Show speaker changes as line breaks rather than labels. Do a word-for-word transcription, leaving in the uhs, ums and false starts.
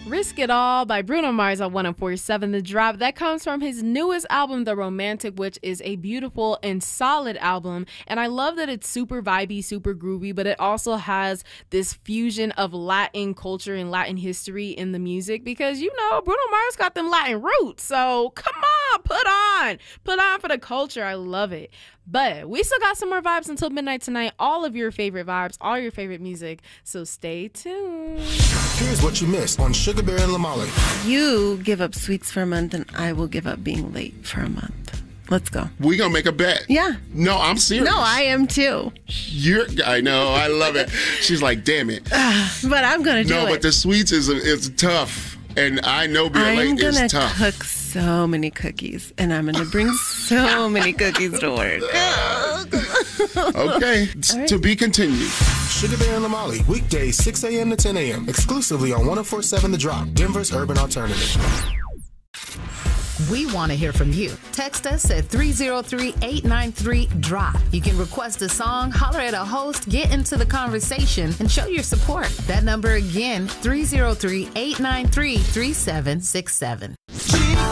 Risk It All by Bruno Mars on one oh four point seven The Drop. That comes from his newest album, The Romantic, which is a beautiful and solid album. And I love that it's super vibey, super groovy, but it also has this fusion of Latin culture and Latin history in the music because, you know, Bruno Mars got them Latin roots. So come on, put on, put on for the culture. I love it. But we still got some more vibes until midnight tonight. All of your favorite vibes, all your favorite music. So stay tuned.
Here's what you missed on Sugar Bear and Lamali.
You give up sweets for a month, and I will give up being late for a month. Let's go.
We gonna make a bet.
Yeah.
No, I'm serious.
No, I am too.
You're. I know. I love it. She's like, damn it.
But I'm gonna do
no,
it.
No, but the sweets is is tough, and I know being
I'm
late
gonna
is tough.
cook so many cookies, and I'm gonna bring so many cookies to work.
Okay, right. To be continued.
Sugar Bear and Lamali, weekdays six a.m. to ten a.m. exclusively on one oh four point seven The Drop, Denver's Urban Alternative.
We want to hear from you. Text us at three oh three, eight nine three, D R O P. You can request a song, holler at a host, get into the conversation, and show your support. That number again, three oh three, eight nine three, three seven six seven.